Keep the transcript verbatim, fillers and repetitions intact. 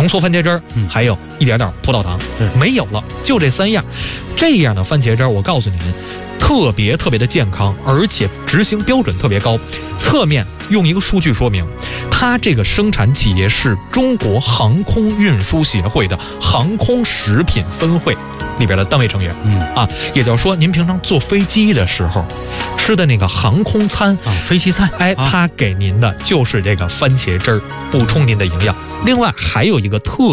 浓缩番茄汁儿， 嗯、 还有一点点葡萄糖，没有了，就这三样。这样的番茄汁儿，我告诉您，特别特别的健康，而且执行标准特别高。侧面用一个数据说明，它这个生产企业是中国航空运输协会的航空食品分会里边的单位成员。 嗯啊，也就是说，您平常坐飞机的时候吃的那个航空餐啊，飞机餐， 哎，它给您的就是这个番茄汁儿，补充您的营养。另外还有一个特